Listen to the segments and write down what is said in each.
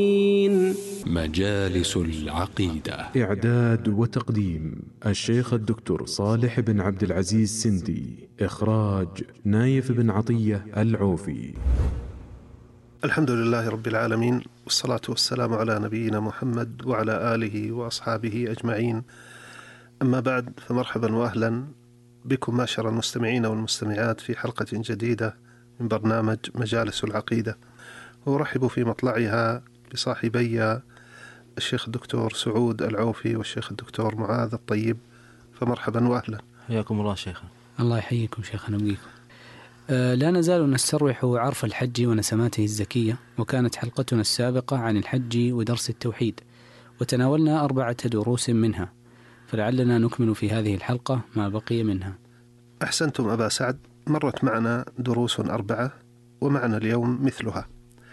مجالس العقيدة. إعداد وتقديم الشيخ الدكتور صالح بن عبد العزيز سندي. إخراج نايف بن عطية العوفي. الحمد لله رب العالمين، والصلاة والسلام على نبينا محمد وعلى آله وأصحابه أجمعين. أما بعد، فمرحبا وأهلا بكم معشر المستمعين والمستمعات في حلقة جديدة من برنامج مجالس العقيدة، وأرحب في مطلعها بصاحبي الشيخ الدكتور سعود العوفي والشيخ الدكتور معاذ الطيب، فمرحبا وأهلا. حياكم الله شيخنا. الله يحييكم شيخنا ويقيكم. لا نزال نستروح عرف الحج ونسماته الزكية، وكانت حلقتنا السابقة عن الحج ودرس التوحيد، وتناولنا 4 دروس منها، فلعلنا نكمل في هذه الحلقة ما بقي منها. أحسنتم أبا سعد، مرت معنا دروس 4 ومعنا اليوم مثلها.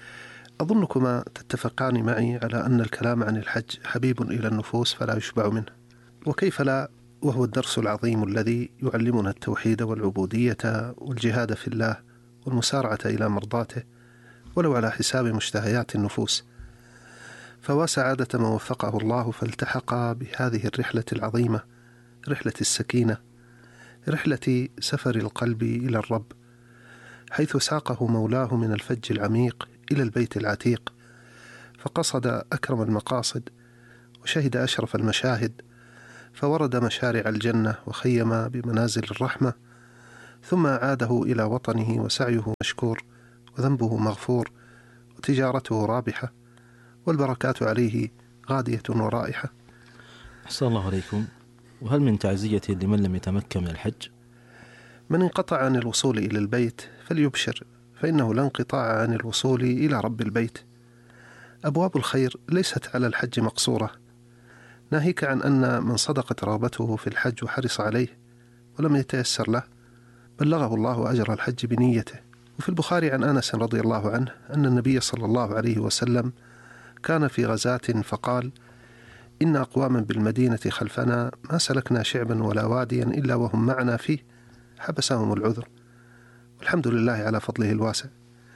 أظنكما تتفقان معي على أن الكلام عن الحج حبيب إلى النفوس فلا يشبع منه، وكيف لا، وهو الدرس العظيم الذي يعلمنا التوحيد والعبودية والجهاد في الله والمسارعة إلى مرضاته، ولو على حساب مشتهيات النفوس. فوسعادة من وفقه الله فالتحق بهذه الرحلة العظيمة، رحلة السكينة، رحلة سفر القلب إلى الرب، حيث ساقه مولاه من الفج العميق إلى البيت العتيق، فقصد أكرم المقاصد وشهد أشرف المشاهد، فورد مشارع الجنة وخيم بمنازل الرحمة، ثم عاده إلى وطنه وسعيه مشكور وذنبه مغفور وتجارته رابحة والبركات عليه غادية ورائحة. أحسن الله عليكم. وهل من تعزية لمن لم يتمكن من الحج؟ من انقطع عن الوصول إلى البيت فليبشر، فإنه لا انقطاع عن الوصول إلى رب البيت. أبواب الخير ليست على الحج مقصورة، ناهيك عن أن من صدقت رغبته في الحج وحرص عليه ولم يتيسر له بلغه الله أجر الحج بنيته. وفي البخاري عن أنس رضي الله عنه أن النبي صلى الله عليه وسلم كان في غزاة فقال: إن أقواما بالمدينة خلفنا ما سلكنا شعبا ولا واديا إلا وهم معنا فيه، حبسهم العذر، والحمد لله على فضله الواسع.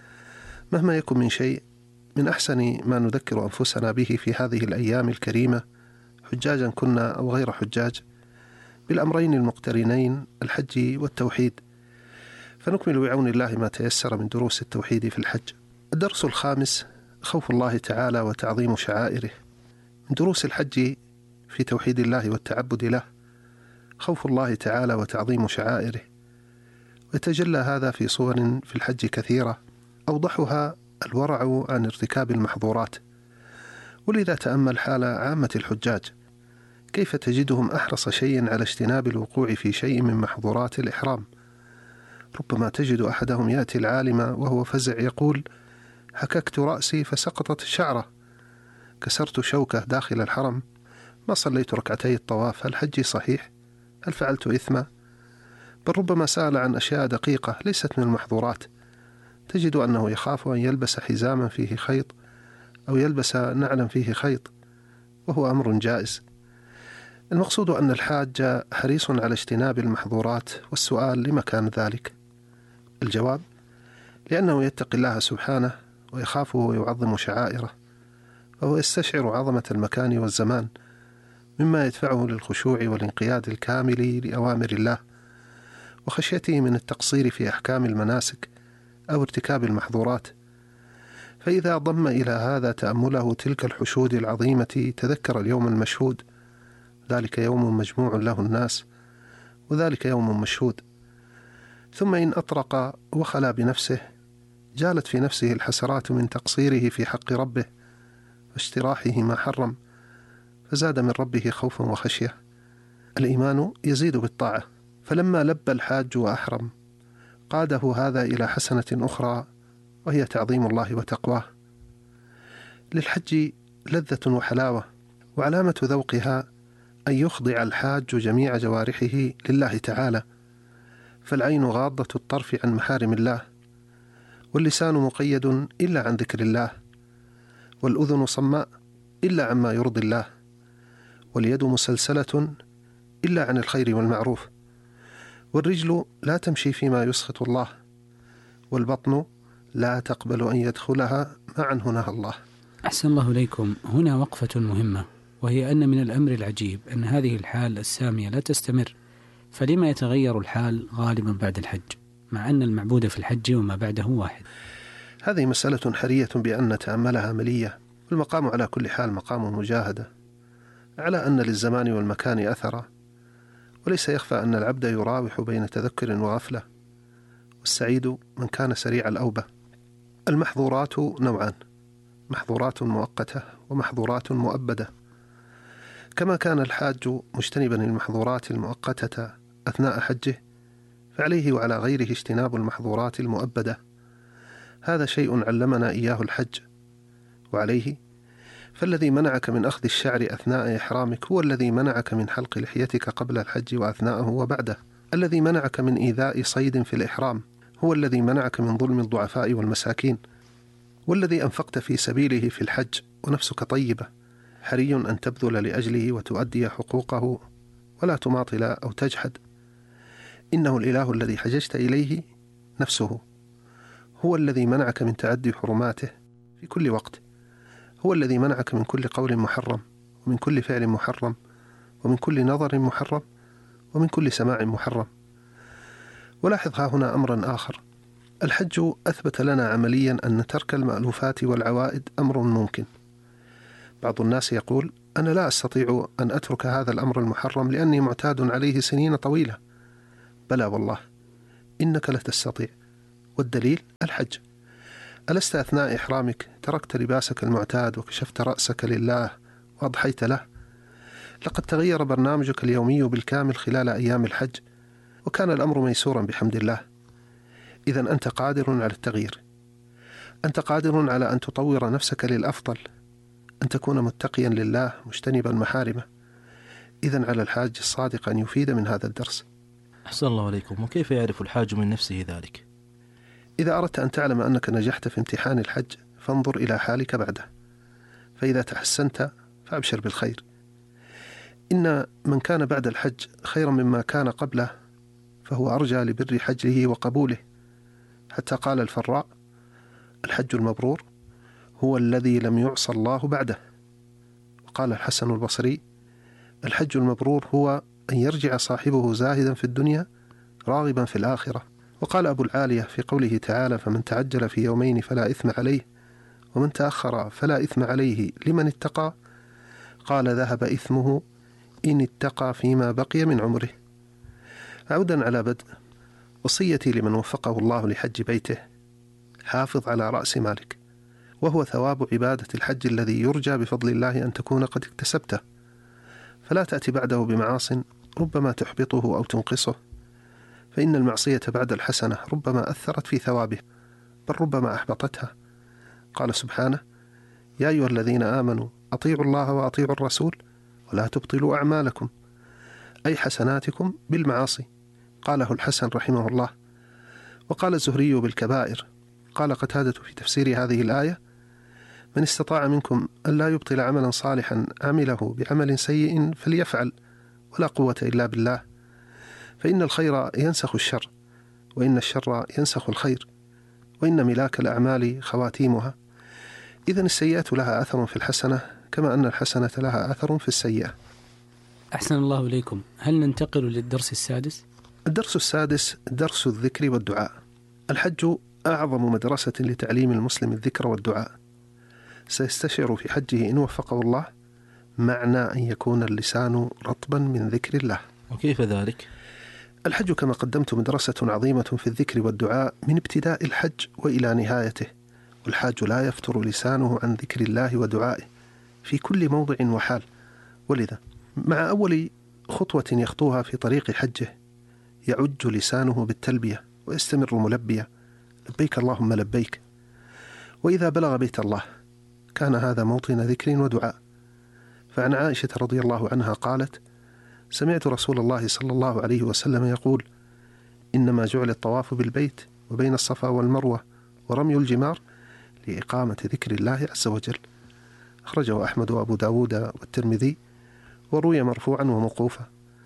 مهما يكن من شيء، من أحسن ما نذكر أنفسنا به في هذه الأيام الكريمة، حجاجا كنا أو غير حجاج، بالأمرين المقترنين الحج والتوحيد، فنكمل بعون الله ما تيسر من دروس التوحيد في الحج. الدرس الخامس: خوف الله تعالى وتعظيم شعائره. من دروس الحج في توحيد الله والتعبد له خوف الله تعالى وتعظيم شعائره، ويتجلى هذا في صور في الحج كثيرة، أوضحها الورع عن ارتكاب المحظورات. ولذا تأمل حال عامة الحجاج، كيف تجدهم أحرص شيء على اجتناب الوقوع في شيء من محظورات الإحرام. ربما تجد أحدهم يأتي العالم وهو فزع يقول: حككت رأسي فسقطت الشعرة، كسرت شوكة داخل الحرم، ما صليت ركعتي الطواف، هل حجي صحيح؟ هل فعلت إثما؟ بل ربما سأل عن أشياء دقيقة ليست من المحظورات، تجد أنه يخاف أن يلبس حزاما فيه خيط أو يلبس نعلا فيه خيط، وهو أمر جائز. المقصود أن الحاج حريص على اجتناب المحظورات، والسؤال: لما كان ذلك؟ الجواب: لأنه يتقي الله سبحانه ويخافه ويعظم شعائره، فهو يستشعر عظمة المكان والزمان، مما يدفعه للخشوع والانقياد الكامل لأوامر الله، وخشيته من التقصير في أحكام المناسك أو ارتكاب المحظورات. فإذا ضم إلى هذا تأمله تلك الحشود العظيمة تذكر اليوم المشهود، ذلك يوم مجموع له الناس، وذلك يوم مشهود. ثم إن أطرق وخلا بنفسه، جالت في نفسه الحسرات من تقصيره في حق ربه واجتراحه ما حرم، فزاد من ربه خوفا وخشية. الإيمان يزيد بالطاعة، فلما لبى الحاج وأحرم قاده هذا إلى حسنة أخرى، وهي تعظيم الله وتقواه. للحج لذة وحلاوة، وعلامة ذوقها أن يخضع الحاج جميع جوارحه لله تعالى، فالعين غاضة الطرف عن محارم الله، واللسان مقيد إلا عن ذكر الله، والأذن صماء إلا عما يرضي الله، واليد مسلسلة إلا عن الخير والمعروف، والرجل لا تمشي فيما يسخط الله، والبطن لا تقبل أن يدخلها ما عنه نهى الله. أحسن الله إليكم. هنا وقفة مهمة، وهي أن من الأمر العجيب أن هذه الحال السامية لا تستمر، فلما يتغير الحال غالبا بعد الحج مع أن المعبود في الحج وما بعده واحد؟ هذه مسألة حرية بأن نتأملها عملية، والمقام على كل حال مقام مجاهدة، على أن للزمان والمكان أثرا، وليس يخفى أن العبد يراوح بين تذكر وغفلة، والسعيد من كان سريع الأوبة. المحظورات نوعان: محظورات مؤقتة ومحظورات مؤبدة. كما كان الحاج مجتنبا المحظورات المؤقتة أثناء حجه، فعليه وعلى غيره اجتناب المحظورات المؤبدة. هذا شيء علمنا إياه الحج. وعليه فالذي منعك من أخذ الشعر أثناء إحرامك هو الذي منعك من حلق لحيتك قبل الحج وأثناءه وبعده. الذي منعك من إيذاء صيد في الإحرام هو الذي منعك من ظلم الضعفاء والمساكين. والذي أنفقت في سبيله في الحج ونفسك طيبة، حري أن تبذل لأجله وتؤدي حقوقه ولا تماطل أو تجحد. إنه الإله الذي حججت إليه نفسه، هو الذي منعك من تعدي حرماته في كل وقت، هو الذي منعك من كل قول محرم، ومن كل فعل محرم، ومن كل نظر محرم، ومن كل سماع محرم. ولاحظ ها هنا أمرا آخر: الحج أثبت لنا عمليا أن ترك المألوفات والعوائد أمر ممكن. بعض الناس يقول: أنا لا أستطيع أن أترك هذا الأمر المحرم لأني معتاد عليه سنين طويلة. بلى والله، إنك لتستطيع، والدليل الحج. ألست أثناء إحرامك تركت لباسك المعتاد وكشفت رأسك لله وأضحيت له؟ لقد تغير برنامجك اليومي بالكامل خلال أيام الحج، وكان الأمر ميسورا بحمد الله. إذن أنت قادر على التغيير، أنت قادر على أن تطور نفسك للأفضل، أن تكون متقيا لله مجتنبا محارمه. إذن على الحاج الصادق أن يفيد من هذا الدرس. أحسن الله عليكم. وكيف يعرف الحاج من نفسه ذلك؟ إذا أردت أن تعلم أنك نجحت في امتحان الحج فانظر إلى حالك بعده، فإذا تحسنت فأبشر بالخير. إن من كان بعد الحج خيرا مما كان قبله فهو أرجى لبر حجه وقبوله، حتى قال الفراء: الحج المبرور هو الذي لم يعصى الله بعده. وقال الحسن البصري: الحج المبرور هو أن يرجع صاحبه زاهدا في الدنيا راغبا في الآخرة. وقال أبو العالية في قوله تعالى: فمن تعجل في يومين فلا إثم عليه، ومن تأخر فلا إثم عليه لمن اتقى، قال: ذهب إثمه إن اتقى فيما بقي من عمره. عودا على بدء، وصيتي لمن وفقه الله لحج بيته: حافظ على رأس مالك، وهو ثواب عبادة الحج الذي يرجى بفضل الله أن تكون قد اكتسبته، فلا تأتي بعده بمعاص ربما تحبطه أو تنقصه، فإن المعصية بعد الحسنة ربما أثرت في ثوابه، بل ربما أحبطتها. قال سبحانه: يا أيها الذين آمنوا أطيعوا الله وأطيعوا الرسول ولا تبطلوا أعمالكم، أي حسناتكم بالمعاصي. قاله الحسن رحمه الله. وقال الزهري بالكبائر. قال قتادة في تفسير هذه الآية: من استطاع منكم أن لا يبطل عملا صالحا عمله بعمل سيء فليفعل، ولا قوة إلا بالله، فإن الخير ينسخ الشر، وإن الشر ينسخ الخير، وإن ملاك الأعمال خواتيمها. إذن السيئة لها أثر في الحسنة، كما أن الحسنة لها أثر في السيئة. أحسن الله إليكم. هل ننتقل للدرس السادس؟ الدرس السادس درس الذكر والدعاء. الحج أعظم مدرسة لتعليم المسلم الذكر والدعاء. سيستشعر في حجه إن وفقه الله معنى أن يكون اللسان رطبا من ذكر الله. وكيف ذلك؟ الحج كما قدمت مدرسة عظيمة في الذكر والدعاء من ابتداء الحج وإلى نهايته، والحاج لا يفتر لسانه عن ذكر الله ودعائه في كل موضع وحال. ولذا مع أول خطوة يخطوها في طريق حجه يعج لسانه بالتلبية ويستمر ملبيا: لبيك اللهم لبيك. وإذا بلغ بيت الله كان هذا موطن ذكر ودعاء. فعن عائشة رضي الله عنها قالت: سمعت رسول الله صلى الله عليه وسلم يقول: إنما جعل الطواف بالبيت وبين الصفا والمروة ورمي الجمار لإقامة ذكر الله عز وجل. أخرجه أحمد وأبو داود والترمذي، وروي مرفوعا وموقوفا.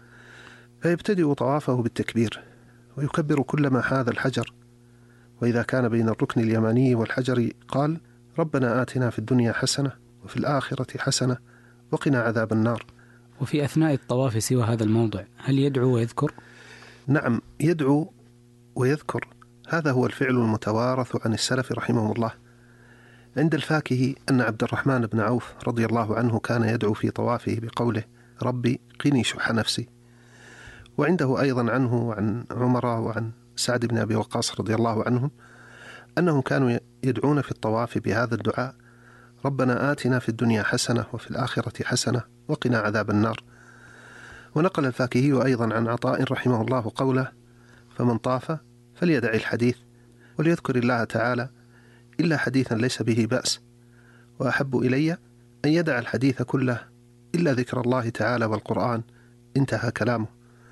فيبتدئ طوافه بالتكبير، ويكبر كلما حاذ الحجر، وإذا كان بين الركن اليماني والحجر قال: ربنا آتنا في الدنيا حسنة وفي الآخرة حسنة وقنا عذاب النار. وفي أثناء الطواف سوى هذا الموضع هل يدعو ويذكر؟ نعم، يدعو ويذكر، هذا هو الفعل المتوارث عن السلف رحمهم الله. عند الفاكهي أن عبد الرحمن بن عوف رضي الله عنه كان يدعو في طوافه بقوله ربي قني شح نفسي. وعنده أيضا عنه وعن عمر وعن سعد بن أبي وقاص رضي الله عنهم أنهم كانوا يدعون في الطواف بهذا الدعاء ربنا آتنا في الدنيا حسنة وفي الآخرة حسنة وقنا عذاب النار. ونقل الفاكهي أيضا عن عطاء رحمه الله قوله فمن طاف فليدع الحديث وليذكر الله تعالى إلا حديثا ليس به بأس، وأحب إلي أن يدع الحديث كله إلا ذكر الله تعالى والقرآن. انتهى كلامه.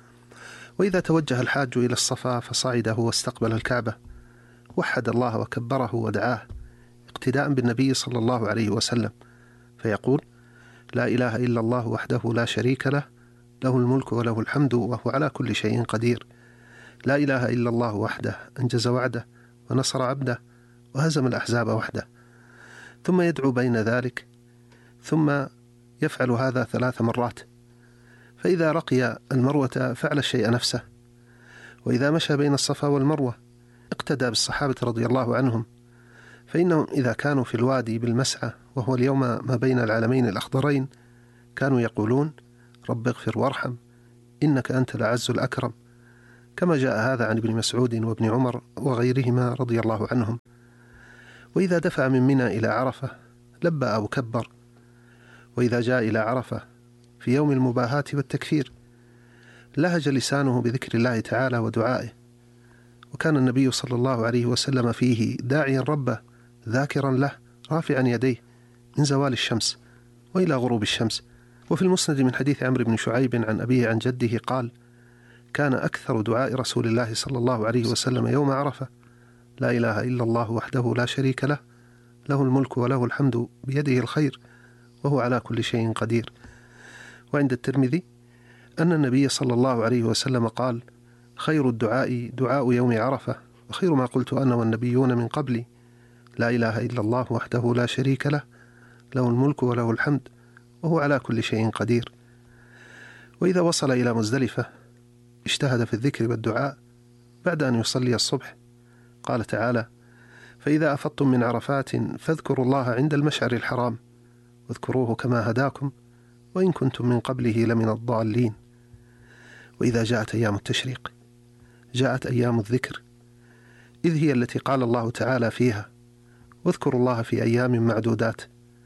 وإذا توجه الحاج إلى الصفا فصعده واستقبل الكعبة وحد الله وكبره ودعاه اقتداء بالنبي صلى الله عليه وسلم، فيقول لا إله إلا الله وحده لا شريك له، له الملك وله الحمد وهو على كل شيء قدير. لا إله إلا الله وحده أنجز وعده ونصر عبده وهزم الأحزاب وحده. ثم يدعو بين ذلك، ثم يفعل هذا 3 مرات. فإذا رقي المروة فعل الشيء نفسه، وإذا مشى بين الصفا والمروة اقتدى بالصحابة رضي الله عنهم، فإنهم إذا كانوا في الوادي بالمسعى وهو اليوم ما بين العلمين الأخضرين كانوا يقولون رب اغفر وارحم إنك أنت الأعز الأكرم، كما جاء هذا عن ابن مسعود وابن عمر وغيرهما رضي الله عنهم. وإذا دفع من منى إلى عرفة لبى أو كبر. وإذا جاء إلى عرفة في يوم المباهاة والتكفير لهج لسانه بذكر الله تعالى ودعائه. وكان النبي صلى الله عليه وسلم فيه داعيا ربه ذاكرا له رافعا يديه من زوال الشمس وإلى غروب الشمس. وفي المسند من حديث عمرو بن شعيب عن أبيه عن جده قال كان أكثر دعاء رسول الله صلى الله عليه وسلم يوم عرفة لا إله إلا الله وحده لا شريك له، له الملك وله الحمد بيده الخير وهو على كل شيء قدير. وعند الترمذي أن النبي صلى الله عليه وسلم قال خير الدعاء دعاء يوم عرفة وخير ما قلت أنا والنبيون من قبلي لا إله إلا الله وحده لا شريك له، له الملك وله الحمد وهو على كل شيء قدير. وإذا وصل إلى مزدلفة اجتهد في الذكر والدعاء بعد أن يصلي الصبح. قال تعالى فإذا أفضتم من عرفات فاذكروا الله عند المشعر الحرام واذكروه كما هداكم وإن كنتم من قبله لمن الضالين. وإذا جاءت أيام التشريق جاءت أيام الذكر، إذ هي التي قال الله تعالى فيها واذكروا الله في أيام معدودات،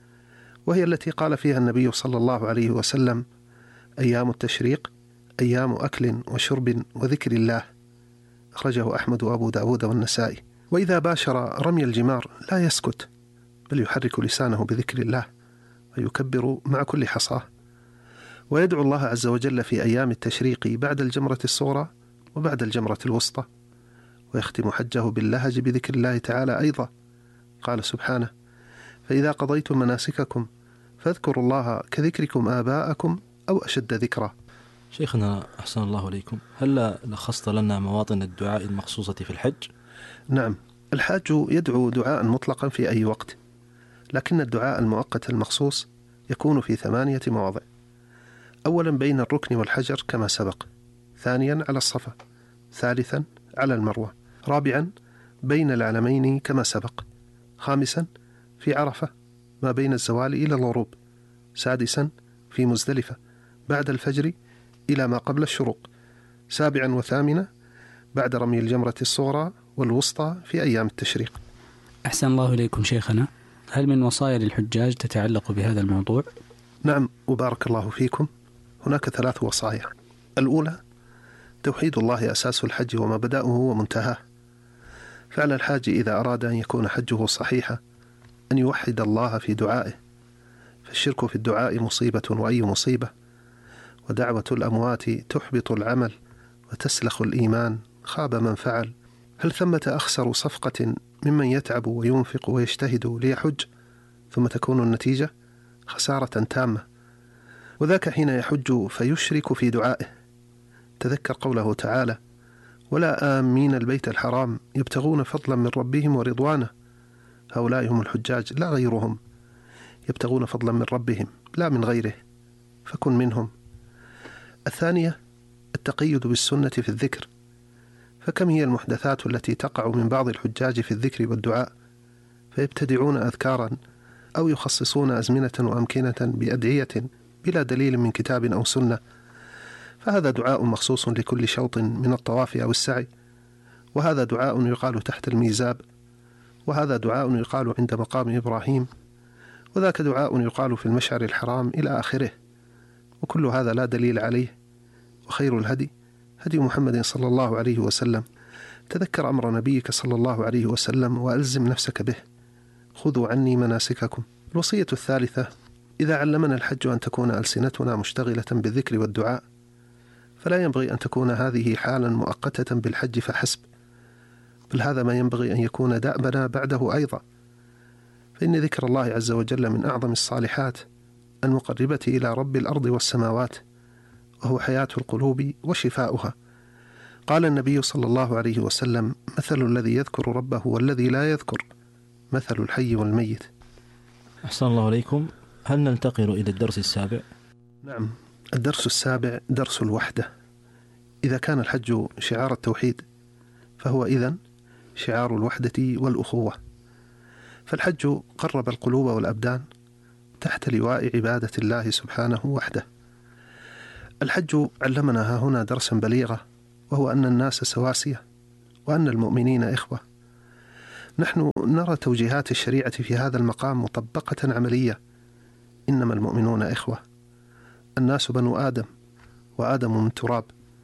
وهي التي قال فيها النبي صلى الله عليه وسلم أيام التشريق أيام أكل وشرب وذكر الله. أخرجه أحمد وأبو داود والنسائي. وإذا باشر رمي الجمار لا يسكت بل يحرك لسانه بذكر الله ويكبر مع كل حصاه، ويدعو الله عز وجل في أيام التشريق بعد الجمرة الصغرى وبعد الجمرة الوسطى، ويختم حجه باللهج بذكر الله تعالى أيضا. قال سبحانه فإذا قضيتم مناسككم فاذكروا الله كذكركم آباءكم أو أشد ذكرا. شيخنا أحسن الله عليكم، هل لخصت لنا مواطن الدعاء المخصوصة في الحج؟ نعم، الحاج يدعو دعاء مطلقا في أي وقت، لكن الدعاء المؤقت المخصوص يكون في 8 مواضع. أولا بين الركن والحجر كما سبق، ثانيا على الصفا، ثالثا على المروة، رابعا بين العلمين كما سبق، خامسا في عرفة ما بين الزوال إلى الغروب، سادسا في مزدلفة بعد الفجر إلى ما قبل الشروق، سابعا وثامنا بعد رمي الجمرة الصغرى والوسطى في أيام التشريق. أحسن الله إليكم شيخنا، هل من وصايا للحجاج تتعلق بهذا الموضوع؟ نعم وبارك الله فيكم. هناك 3 وصايا. الأولى توحيد الله أساس الحج ومبدأه ومنتهاه، فعلى الحاج إذا أراد أن يكون حجه صحيحا أن يوحد الله في دعائه، فالشرك في الدعاء مصيبة وأي مصيبة، ودعوة الأموات تحبط العمل وتسلخ الإيمان، خاب من فعل. هل ثمة أخسر صفقة ممن يتعب وينفق ويجتهد ليحج ثم تكون النتيجة خسارة تامة، وذاك حين يحج فيشرك في دعائه. تذكر قوله تعالى ولا آمين البيت الحرام يبتغون فضلا من ربهم ورضوانه هؤلاء هم الحجاج لا غيرهم، يبتغون فضلا من ربهم لا من غيره، فكن منهم. الثانية التقيد بالسنة في الذكر، فكم هي المحدثات التي تقع من بعض الحجاج في الذكر والدعاء، فيبتدعون أذكارا أو يخصصون أزمنة وأمكنة بأدعية بلا دليل من كتاب أو سنة، فهذا دعاء مخصوص لكل شوط من الطواف أو السعي، وهذا دعاء يقال تحت الميزاب، وهذا دعاء يقال عند مقام إبراهيم، وذاك دعاء يقال في المشعر الحرام إلى آخره، وكل هذا لا دليل عليه. وخير الهدي هدي محمد صلى الله عليه وسلم. تذكر أمر نبيك صلى الله عليه وسلم وألزم نفسك به. خذوا عني مناسككم. الوصية الثالثة: إذا علمنا الحج أن تكون ألسنتنا مشتغلة بالذكر والدعاء، فلا ينبغي أن تكون هذه حالا مؤقتة بالحج فحسب، بل هذا ما ينبغي أن يكون دأبنا بعده أيضا، فإن ذكر الله عز وجل من أعظم الصالحات المقربة إلى رب الأرض والسماوات، وهو حياة القلوب وشفاؤها. قال النبي صلى الله عليه وسلم: مثل الذي يذكر ربه والذي لا يذكر مثل الحي والميت. أحسن الله عليكم. هل ننتقل إلى الدرس السابع؟ نعم، الدرس السابع درس الوحدة. إذا كان الحج شعار التوحيد، فهو إذن شعار الوحدة والأخوة، فالحج قرب القلوب والأبدان تحت لواء عبادة الله سبحانه وحده. الحج علمنا هنا درسا بليغا، وهو أن الناس سواسية، وأن المؤمنين إخوة. نحن نرى توجيهات الشريعة في هذا المقام مطبقة عملية. إنما المؤمنون إخوة، الناس بنو آدم، وآدم من تراب.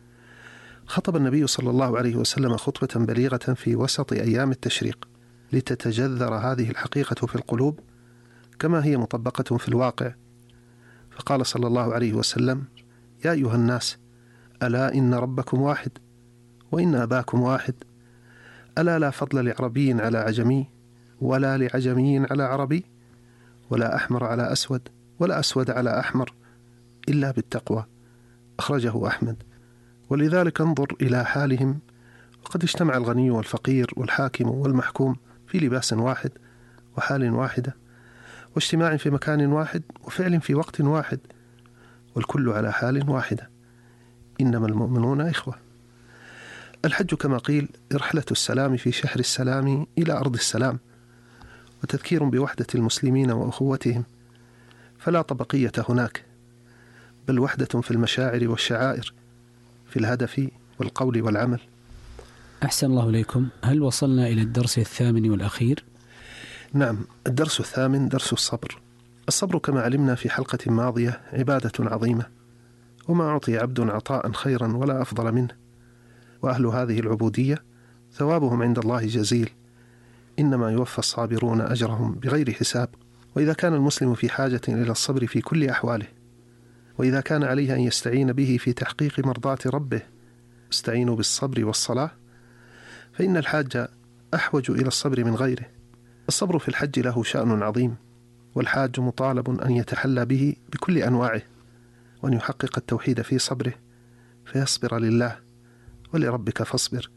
خطب النبي صلى الله عليه وسلم خطبة بليغة في وسط أيام التشريق لتتجذر هذه الحقيقة في القلوب كما هي مطبقة في الواقع، فقال صلى الله عليه وسلم: يا أيها الناس، ألا إن ربكم واحد، وإن أباكم واحد، ألا لا فضل لعربي على عجمي، ولا لعجمي على عربي، ولا أحمر على أسود، ولا أسود على أحمر، إلا بالتقوى. أخرجه أحمد. ولذلك انظر إلى حالهم، وقد اجتمع الغني والفقير والحاكم والمحكوم في لباس واحد وحال واحدة، واجتماع في مكان واحد وفعل في وقت واحد، والكل على حال واحدة. إنما المؤمنون إخوة. الحج كما قيل رحلة السلام في شهر السلام إلى أرض السلام، وتذكير بوحدة المسلمين وأخوتهم، فلا طبقية هناك، بل وحدة في المشاعر والشعائر، في الهدف والقول والعمل. أحسن الله إليكم. هل وصلنا إلى الدرس الثامن والأخير؟ نعم، الدرس الثامن درس الصبر. الصبر كما علمنا في حلقة ماضية عبادة عظيمة، وما أعطي عبد عطاء خيرا ولا أفضل منه، وأهل هذه العبودية ثوابهم عند الله جزيل، إنما يوفى الصابرون أجرهم بغير حساب. وإذا كان المسلم في حاجة إلى الصبر في كل أحواله، وإذا كان عليه أن يستعين به في تحقيق مرضاة ربه، استعينوا بالصبر والصلاة، فإن الحاج أحوج إلى الصبر من غيره. الصبر في الحج له شأن عظيم، والحاج مطالب أن يتحلى به بكل أنواعه، وأن يحقق التوحيد في صبره، فيصبر لله ولربك فاصبر.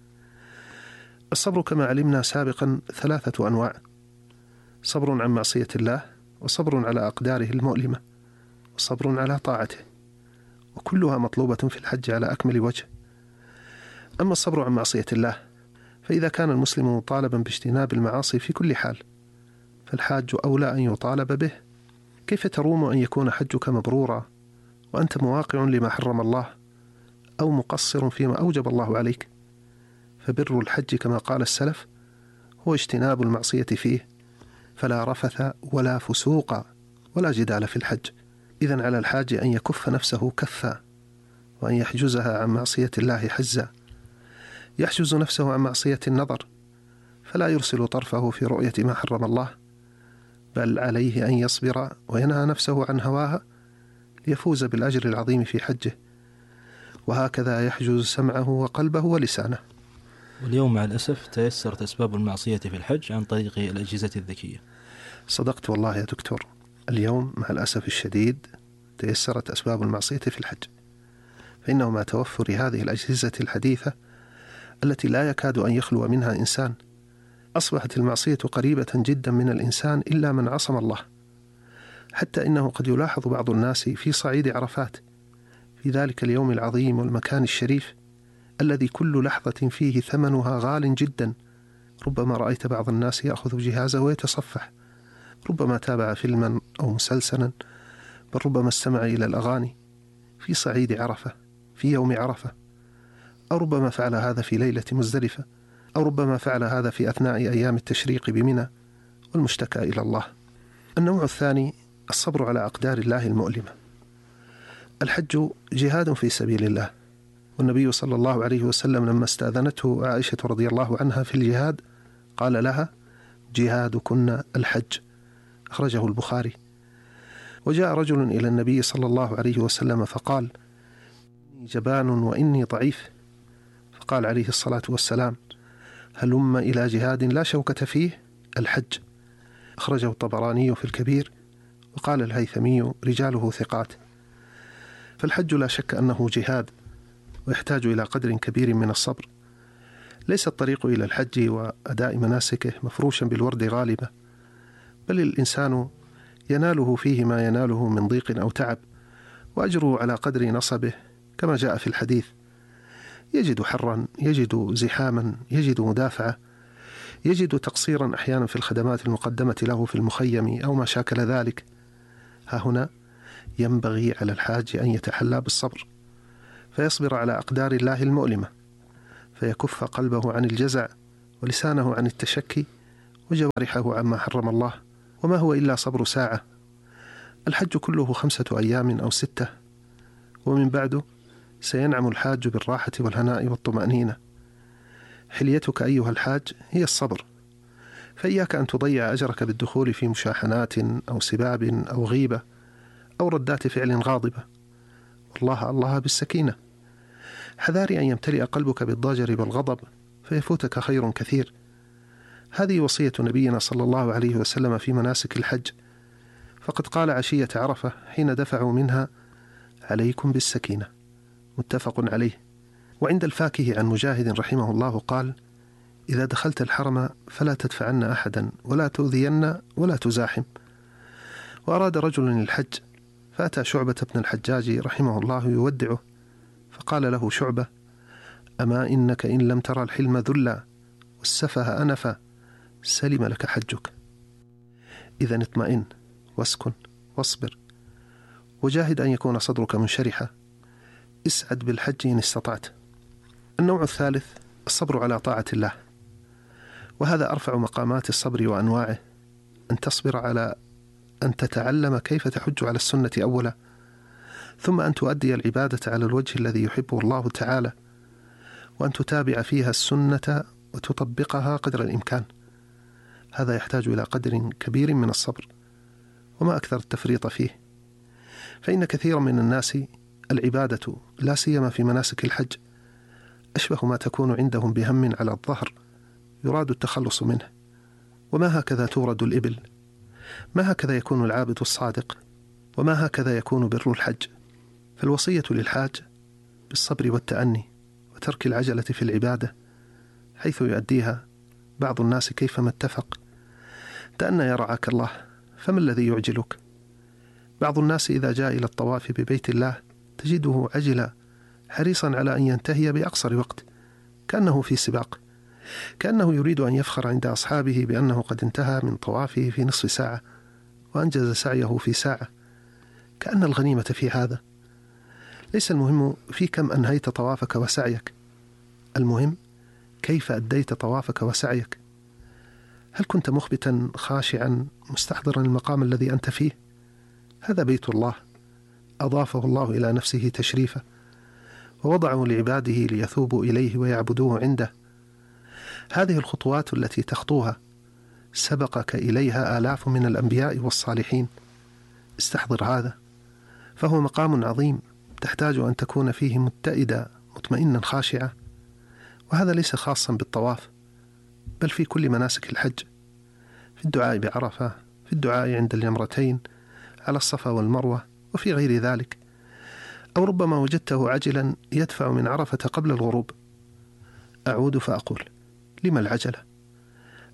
الصبر كما علمنا سابقا 3 أنواع: صبر عن معصية الله، وصبر على أقداره المؤلمة، وصبر على طاعته، وكلها مطلوبة في الحج على أكمل وجه. أما الصبر عن معصية الله، فإذا كان المسلم مطالبا باجتناب المعاصي في كل حال، فالحاج أولى أن يطالب به. كيف تروم أن يكون حجك مبرورا وأنت مواقع لما حرم الله، أو مقصر فيما أوجب الله عليك؟ فبر الحج كما قال السلف هو اجتناب المعصية فيه، فلا رفث ولا فسوق ولا جدال في الحج. إذن على الحاج أن يكف نفسه كفا، وأن يحجزها عن معصية الله حجزا. يحجز نفسه عن معصية النظر، فلا يرسل طرفه في رؤية ما حرم الله، بل عليه أن يصبر وينهى نفسه عن هواها ليفوز بالأجر العظيم في حجه. وهكذا يحجز سمعه وقلبه ولسانه. واليوم مع الأسف تيسرت أسباب المعصية في الحج عن طريق الأجهزة الذكية. صدقت والله يا دكتور، اليوم مع الأسف الشديد تيسرت أسباب المعصية في الحج، فإنه مع توفر هذه الأجهزة الحديثة التي لا يكاد أن يخلو منها إنسان، أصبحت المعصية قريبة جدا من الإنسان إلا من عصم الله، حتى إنه قد يلاحظ بعض الناس في صعيد عرفات في ذلك اليوم العظيم والمكان الشريف الذي كل لحظة فيه ثمنها غال جدا، ربما رأيت بعض الناس يأخذ جهازه ويتصفح، ربما تابع فيلما أو مسلسلا، بل ربما استمع إلى الأغاني في صعيد عرفة في يوم عرفة، أو ربما فعل هذا في ليلة مزدلفة، أو ربما فعل هذا في أثناء أيام التشريق بمنى، والمشتكى إلى الله. النوع الثاني الصبر على أقدار الله المؤلمة. الحج جهاد في سبيل الله، والنبي صلى الله عليه وسلم لما استأذنته عائشة رضي الله عنها في الجهاد قال لها: جهادكن الحج، أخرجه البخاري. وجاء رجل إلى النبي صلى الله عليه وسلم فقال: إني جبان وإني ضعيف، فقال عليه الصلاة والسلام: هلم إلى جهاد لا شوكة فيه، الحج، أخرجه الطبراني في الكبير، وقال الهيثمي رجاله ثقات. فالحج لا شك أنه جهاد، ويحتاج إلى قدر كبير من الصبر. ليس الطريق إلى الحج وأداء مناسكه مفروشا بالورد غالبا، بل الإنسان يناله فيه ما يناله من ضيق أو تعب، وأجره على قدر نصبه كما جاء في الحديث. يجد حرا، يجد زحاما، يجد مدافعة، يجد تقصيرا أحيانا في الخدمات المقدمة له في المخيم أو ما شاكل ذلك. ها هنا ينبغي على الحاج أن يتحلى بالصبر، فيصبر على أقدار الله المؤلمة، فيكف قلبه عن الجزع ولسانه عن التشكي وجوارحه عما حرم الله، وما هو إلا صبر ساعة. الحج كله 5 أيام أو 6، ومن بعده سينعم الحاج بالراحة والهناء والطمأنينة. حليتك أيها الحاج هي الصبر، فإياك أن تضيع أجرك بالدخول في مشاحنات أو سباب أو غيبة أو ردات فعل غاضبة. والله الله بالسكينة، حذاري أن يمتلئ قلبك بالضجر والغضب فيفوتك خير كثير. هذه وصية نبينا صلى الله عليه وسلم في مناسك الحج، فقد قال عشية عرفة حين دفعوا منها: عليكم بالسكينة، متفق عليه. وعند الفاكه عن مجاهد رحمه الله قال: إذا دخلت الحرم فلا تدفعن أحدا ولا تؤذين ولا تزاحم. وأراد رجل الحج فأتى شعبة بن الحجاج رحمه الله يودعه، فقال له شعبة: أما إنك إن لم ترى الحلم ذلا والسفه أنفا سلم لك حجك. إذا اطمئن واسكن واصبر، وجاهد أن يكون صدرك منشرحا، اسعد بالحج إن استطعت. النوع الثالث الصبر على طاعة الله، وهذا أرفع مقامات الصبر وأنواعه، أن تصبر على أن تتعلم كيف تحج على السنة أولا، ثم أن تؤدي العبادة على الوجه الذي يحبه الله تعالى، وأن تتابع فيها السنة وتطبقها قدر الإمكان. هذا يحتاج إلى قدر كبير من الصبر، وما أكثر التفريط فيه، فإن كثيرا من الناس العبادة لا سيما في مناسك الحج أشبه ما تكون عندهم بهم على الظهر يراد التخلص منه، وما هكذا تورد الإبل، ما هكذا يكون العابد الصادق، وما هكذا يكون بر الحج. فالوصية للحاج بالصبر والتأني وترك العجلة في العبادة، حيث يؤديها بعض الناس كيفما اتفق. تأنى يرعاك الله، فما الذي يعجلك؟ بعض الناس إذا جاء إلى الطواف ببيت الله تجده عجلا حريصا على أن ينتهي بأقصر وقت، كأنه في سباق، كأنه يريد أن يفخر عند أصحابه بأنه قد انتهى من طوافه في نصف ساعة وأنجز سعيه في ساعة، كأن الغنيمة في هذا. ليس المهم في كم أنهيت طوافك وسعيك، المهم كيف أديت طوافك وسعيك. هل كنت مخبتا خاشعا مستحضرا المقام الذي أنت فيه؟ هذا بيت الله أضافه الله إلى نفسه تشريفا، ووضعه لعباده ليثوبوا إليه ويعبدوه عنده. هذه الخطوات التي تخطوها سبقك إليها آلاف من الأنبياء والصالحين. استحضر هذا، فهو مقام عظيم تحتاج أن تكون فيه متئدا مطمئنا خاشعا. وهذا ليس خاصا بالطواف، بل في كل مناسك الحج، في الدعاء بعرفة، في الدعاء عند الجمرتين، على الصفا والمروة، وفي غير ذلك. أو ربما وجدته عجلا يدفع من عرفة قبل الغروب. أعود فأقول: لما العجلة؟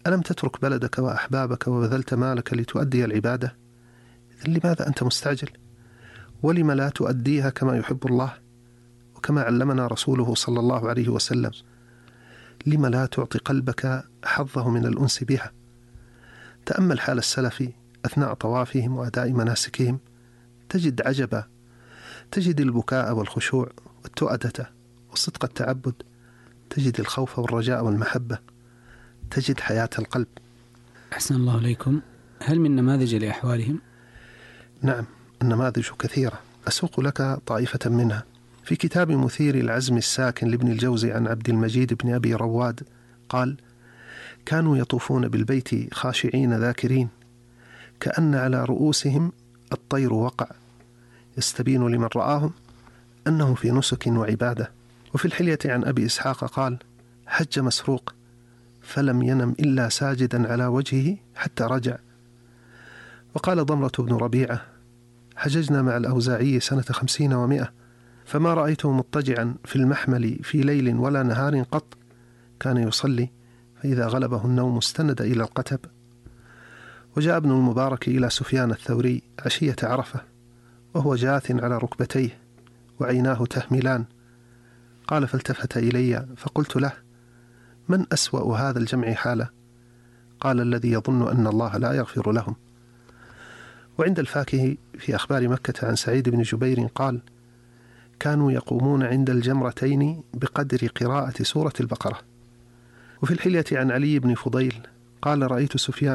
ألم تترك بلدك وأحبابك وبذلت مالك لتؤدي العبادة؟ إذن لماذا أنت مستعجل؟ ولم لا تؤديها كما يحب الله وكما علمنا رسوله صلى الله عليه وسلم؟ لم لا تعطي قلبك حظه من الأنس بها؟ تأمل حال السلف أثناء طوافهم وأداء مناسكهم، تجد عجبا، تجد البكاء والخشوع والتؤدة وصدق التعبد، تجد الخوف والرجاء والمحبة، تجد حياة القلب. أحسن الله إليكم. هل من نماذج لأحوالهم؟ نعم، النماذج كثيرة، أسوق لك طائفة منها. في كتاب مثير العزم الساكن لابن الجوزي عن عبد المجيد بن أبي رواد قال: كانوا يطوفون بالبيت خاشعين ذاكرين، كأن على رؤوسهم الطير وقع، يستبين لمن رآهم أنه في نسك وعبادة. وفي الحلية عن أبي إسحاق قال: حج مسروق فلم ينم إلا ساجدا على وجهه حتى رجع. وقال ضمرة بن ربيعة: حججنا مع الأوزاعي سنة 50 و100، فما رأيته مضطجعا في المحمل في ليل ولا نهار قط، كان يصلي فإذا غلبه النوم استند إلى القتب. وجاء ابن المبارك إلى سفيان الثوري عشية عرفة وهو جاث على ركبتيه وعيناه تهملان، قال: فالتفت إلي فقلت له: من أسوأ هذا الجمع حاله؟ قال: الذي يظن أن الله لا يغفر لهم. وعند الفاكهي في أخبار مكة عن سعيد بن جبير قال: كانوا يقومون عند الجمرتين بقدر قراءة سورة البقرة. وفي الحلية عن علي بن فضيل قال: رأيت سفيان